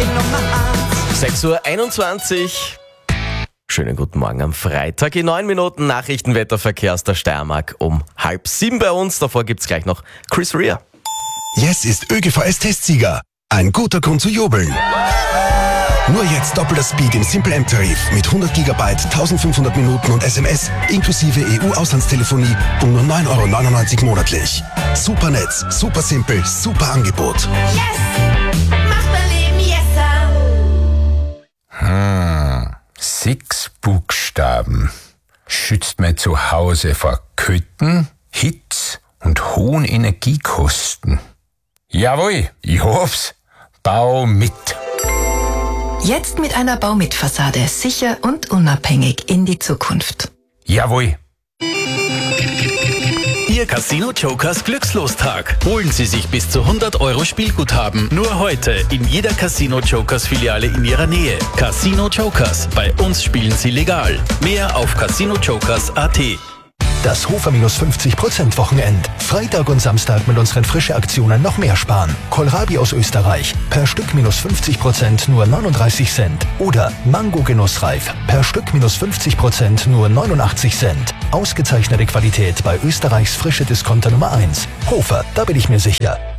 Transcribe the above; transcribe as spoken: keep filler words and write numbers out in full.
sechs Uhr einundzwanzig. Schönen guten Morgen am Freitag. In neun Minuten Nachrichten, Wetter, Verkehr aus der Steiermark um halb sieben bei uns. Davor gibt's gleich noch Chris Rea. Yes ist ÖGVS-Testsieger. Ein guter Grund zu jubeln. Nur jetzt doppelter Speed im Simple M-Tarif mit hundert Gigabyte, eintausendfünfhundert Minuten und S M S inklusive E U-Auslandstelefonie um nur neun Euro neunundneunzig monatlich. Super Netz, super simpel, super Angebot. Yes! Macht mein Leben yesser! Hm, sechs Buchstaben. Schützt mein Zuhause vor Kälte, Hitze und hohen Energiekosten. Jawohl, ich hab's. Bau mit. Jetzt mit einer Baumit-Fassade sicher und unabhängig in die Zukunft. Jawohl. Ihr Casino Jokers Glückslostag. Holen Sie sich bis zu hundert Euro Spielguthaben. Nur heute in jeder Casino Jokers Filiale in Ihrer Nähe. Casino Jokers. Bei uns spielen Sie legal. Mehr auf casino jokers punkt a t. Das Hofer minus fünfzig Prozent Wochenend. Freitag und Samstag mit unseren frische Aktionen noch mehr sparen. Kohlrabi aus Österreich. Per Stück minus fünfzig Prozent nur neununddreißig Cent. Oder Mango Genussreif. Per Stück minus fünfzig Prozent nur neunundachtzig Cent. Ausgezeichnete Qualität bei Österreichs frische Discounter Nummer eins. Hofer, da bin ich mir sicher.